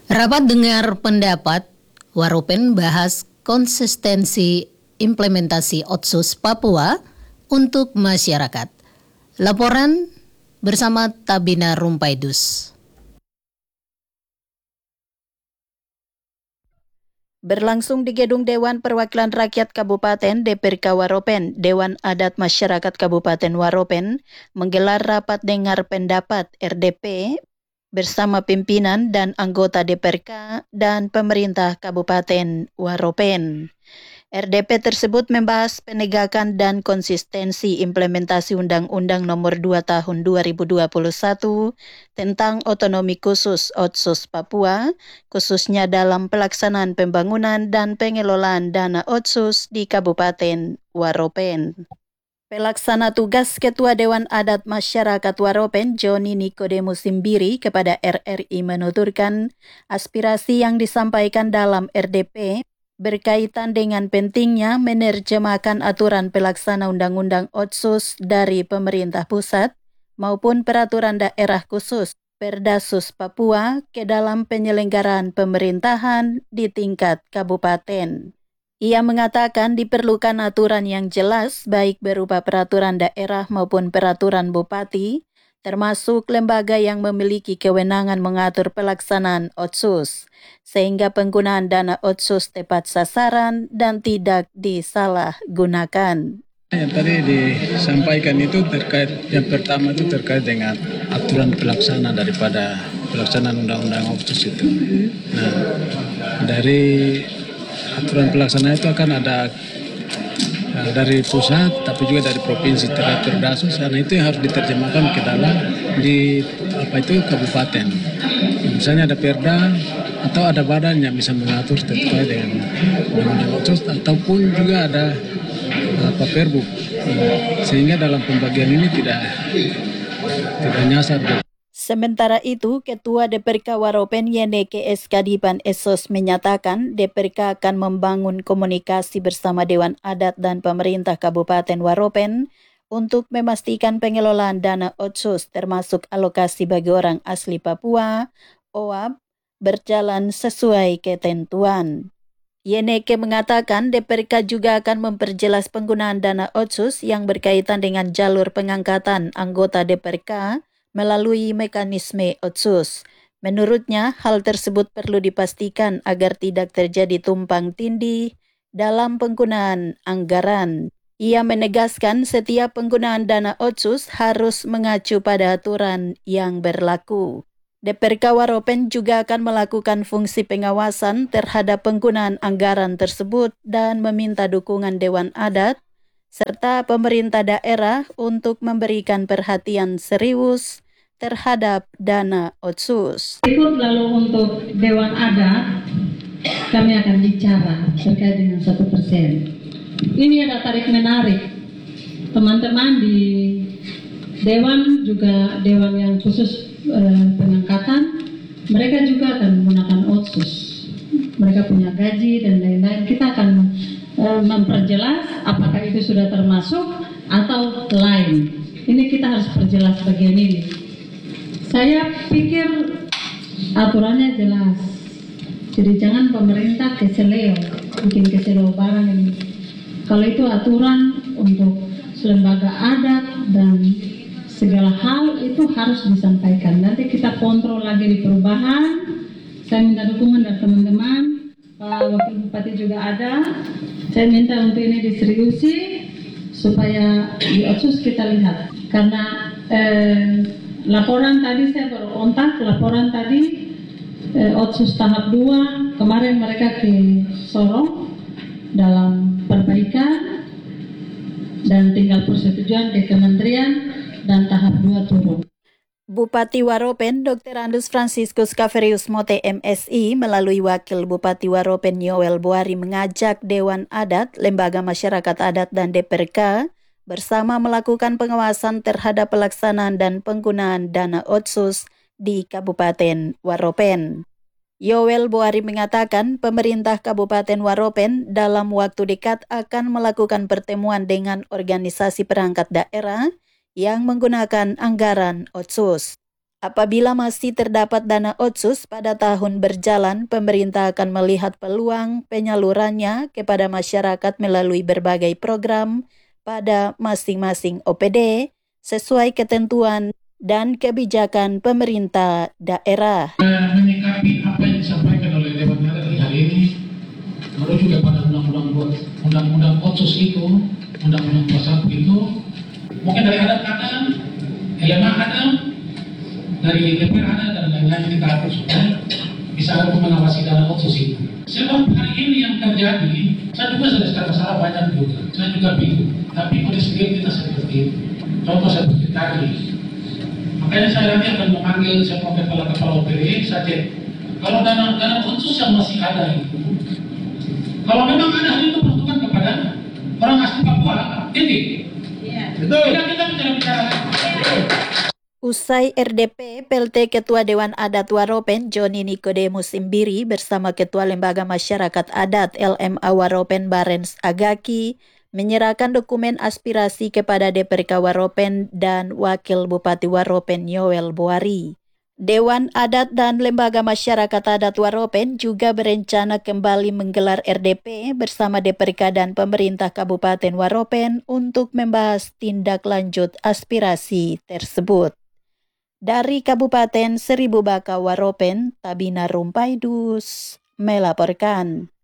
Rapat dengar pendapat Waropen bahas konsistensi implementasi Otsus Papua untuk masyarakat. Laporan bersama Tabina Rumpaidus. Berlangsung di Gedung Dewan Perwakilan Rakyat Kabupaten DPRK Waropen, Dewan Adat Masyarakat Kabupaten Waropen menggelar rapat dengar pendapat RDP bersama pimpinan dan anggota DPRK dan pemerintah Kabupaten Waropen. RDP tersebut membahas penegakan dan konsistensi implementasi Undang-Undang Nomor 2 Tahun 2021 tentang otonomi khusus Otsus Papua, khususnya dalam pelaksanaan pembangunan dan pengelolaan dana Otsus di Kabupaten Waropen. Pelaksana tugas Ketua Dewan Adat Masyarakat Waropen, Joni Nikodemus Simbiri, kepada RRI menuturkan aspirasi yang disampaikan dalam RDP berkaitan dengan pentingnya menerjemahkan aturan pelaksana Undang-Undang Otsus dari pemerintah pusat maupun peraturan daerah khusus Perdasus Papua ke dalam penyelenggaraan pemerintahan di tingkat kabupaten. Ia mengatakan diperlukan aturan yang jelas baik berupa peraturan daerah maupun peraturan bupati, termasuk lembaga yang memiliki kewenangan mengatur pelaksanaan Otsus, sehingga penggunaan dana Otsus tepat sasaran dan tidak disalahgunakan. Yang tadi disampaikan itu terkait, yang pertama itu terkait dengan aturan pelaksana daripada pelaksanaan Undang-Undang Otsus itu. Nah, dari aturan pelaksana itu akan ada dari pusat, tapi juga dari provinsi terkait Perdasus, karena itu yang harus diterjemahkan ke dalam di kabupaten. Misalnya ada Perda atau ada badan yang bisa mengatur terkait dengan Undang-Undang Otsus, ataupun juga ada Perbuk, sehingga dalam pembagian ini tidak nyasar. Sementara itu, Ketua DPRK Waropen Yeneke Eskadipan Esos menyatakan DPRK akan membangun komunikasi bersama Dewan Adat dan pemerintah Kabupaten Waropen untuk memastikan pengelolaan dana Otsus termasuk alokasi bagi orang asli Papua, OAP, berjalan sesuai ketentuan. Yeneke mengatakan DPRK juga akan memperjelas penggunaan dana Otsus yang berkaitan dengan jalur pengangkatan anggota DPRK melalui mekanisme Otsus. Menurutnya, hal tersebut perlu dipastikan agar tidak terjadi tumpang tindih dalam penggunaan anggaran. Ia menegaskan setiap penggunaan dana Otsus harus mengacu pada aturan yang berlaku. DPRK Waropen juga akan melakukan fungsi pengawasan terhadap penggunaan anggaran tersebut dan meminta dukungan Dewan Adat serta pemerintah daerah untuk memberikan perhatian serius terhadap dana Otsus. Berikut lalu untuk Dewan Adat, kami akan bicara terkait dengan 1%. Ini ada tarik menarik. Teman-teman di Dewan, juga Dewan yang khusus pengangkatan, mereka juga akan menggunakan Otsus. Mereka punya gaji dan lain-lain. Kita akan memperjelas apakah itu sudah termasuk atau lain. Ini kita harus perjelas bagian ini. Saya pikir aturannya jelas. Jadi jangan pemerintah keseleo, bikin keseleo barang ini. Kalau itu aturan untuk lembaga adat dan segala hal itu harus disampaikan. Nanti kita kontrol lagi di perubahan. Saya minta dukungan dari teman-teman. Pak Wakil Bupati juga ada. Saya minta untuk ini diseriusi supaya di Otsus kita lihat. Karena laporan tadi saya baru kontak, laporan tadi Otsus tahap 2, kemarin mereka ke Sorong dalam perbaikan dan tinggal persetujuan ke kementerian dan tahap 2 turun. Bupati Waropen Dr. Andus Franciscus Kaverius Mote MSI melalui Wakil Bupati Waropen Yoel Boari mengajak Dewan Adat, Lembaga Masyarakat Adat dan DPRK bersama melakukan pengawasan terhadap pelaksanaan dan penggunaan dana Otsus di Kabupaten Waropen. Yoel Boari mengatakan pemerintah Kabupaten Waropen dalam waktu dekat akan melakukan pertemuan dengan organisasi perangkat daerah yang menggunakan anggaran Otsus. Apabila masih terdapat dana otsus pada tahun berjalan, pemerintah akan melihat peluang penyalurannya kepada masyarakat melalui berbagai program pada masing-masing OPD sesuai ketentuan dan kebijakan pemerintah daerah. Menyikapi apa yang disampaikan oleh Dewan Adat hari ini, lalu juga pada undang-undang otsus itu, undang-undang 21 itu, mungkin dari adat ada, elemen ada, dari DPR ada, dan lain-lain kita atur supaya bisa ada mengawasi dalam otsus itu. Sebab hari ini yang terjadi, saya juga sudah masalah banyak juga, saya juga bingung. Tapi kondisi kita seperti itu. Contoh seperti tadi. Makanya saya nanti akan memanggil semua kepala OPD, saya cek. Kalau dana otsus yang masih ada itu, kalau memang ada itu peruntukan kepada orang asli Papua, titik. Betul. Kita bicara. Usai RDP, PLT Ketua Dewan Adat Waropen Joni Nikodemus Imbiri bersama Ketua Lembaga Masyarakat Adat LMA Waropen Barens Agaki menyerahkan dokumen aspirasi kepada DPRK Waropen dan Wakil Bupati Waropen Yoel Boari. Dewan Adat dan Lembaga Masyarakat Adat Waropen juga berencana kembali menggelar RDP bersama DPRK dan pemerintah Kabupaten Waropen untuk membahas tindak lanjut aspirasi tersebut. Dari Kabupaten Seribu Baka Waropen, Tabina Rumpaidus melaporkan.